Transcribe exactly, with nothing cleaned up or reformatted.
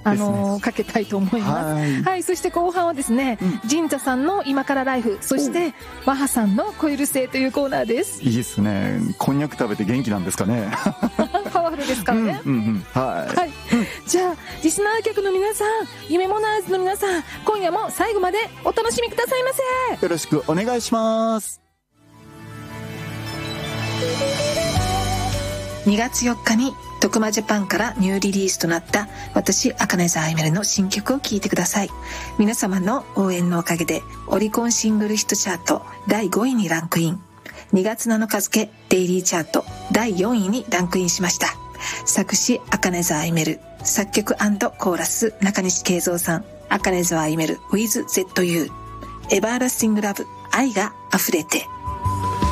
あのー、かけたいと思います。はい、はい、そして後半はですね、うん、神座さんの今からライフ、そして和葉さんのコイル性というコーナーです。 いいですね。こんにゃく食べて元気なんですかね。 パワフルですからね。 うんうんうん、はい、 はい、じゃあリスナー客の皆さん、夢モナーズの皆さん、今夜も最後までお楽しみくださいませ。 よろしくお願いします。 にがつよっかに徳間ジャパンからニューリリースとなった私赤根沢あいめるの新曲を聴いてください。皆様の応援のおかげでオリコンシングルヒットチャートだいごいにランクイン、にがつなのか付デイリーチャートだいよんいにランクインしました。作詞赤根沢あいめる、作曲&コーラス中西慶三さん、赤根沢あいめる with ゼットユー エバーラスティングラブ、愛が溢れて。